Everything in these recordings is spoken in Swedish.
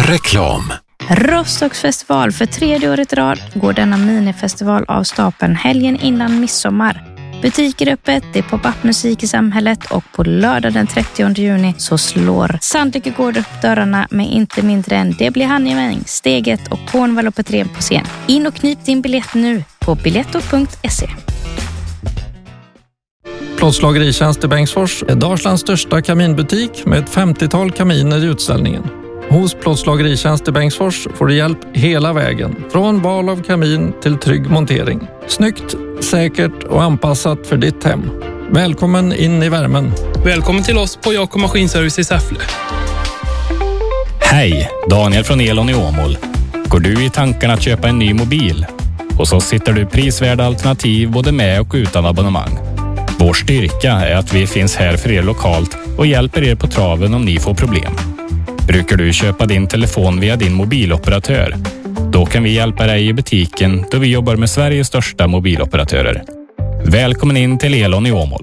Reklam. Rostocks festival för 3:e året i rad går denna minifestival av stapeln helgen innan midsommar. Butiker öppet, det är pop-up musik i samhället och på lördag den 30 juni så slår Sandlycke Gård upp dörrarna med inte mindre än Det blir Hanjemänning, Steget och Cornwall och Petrén på scen. In och knip din biljett nu på biletto.se. Plåtslageritjänst i Bengtsfors är Dalslands största kaminbutik med ett 50-tal kaminer i utställningen. Hos Plåtslageritjänst i Bengtsfors får du hjälp hela vägen, från val av kamin till trygg montering. Snyggt, säkert och anpassat för ditt hem. Välkommen in i värmen. Välkommen till oss på Jakob Maskinservice i Säffle. Hej, Daniel från Elon i Åmål. Går du i tankarna att köpa en ny mobil? Och så sitter du prisvärda alternativ både med och utan abonnemang. Vår styrka är att vi finns här för er lokalt och hjälper er på traven om ni får problem. Brukar du köpa din telefon via din mobiloperatör? Då kan vi hjälpa dig i butiken då vi jobbar med Sveriges största mobiloperatörer. Välkommen in till Elon i Åmål.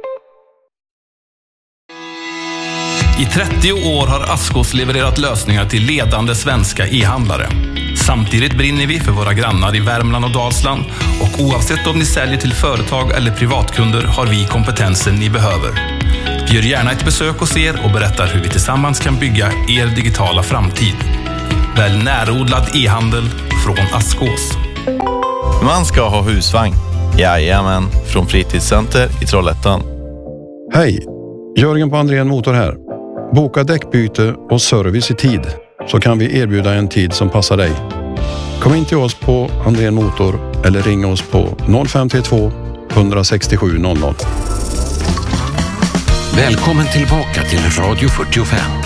I 30 år har Askås levererat lösningar till ledande svenska e-handlare. Samtidigt brinner vi för våra grannar i Värmland och Dalsland och oavsett om ni säljer till företag eller privatkunder har vi kompetensen ni behöver. Vi gör gärna ett besök hos er och berättar hur vi tillsammans kan bygga er digitala framtid. Välj närodlad e-handel från Askås. Man ska ha husvagn. Jajamän, från Fritidscenter i Trollhättan. Hej, Jörgen på Andrén Motor här. Boka däckbyte och service i tid så kan vi erbjuda en tid som passar dig. Kom in till oss på Andrén Motor eller ring oss på 0532 167 00. Välkommen tillbaka till Radio 45.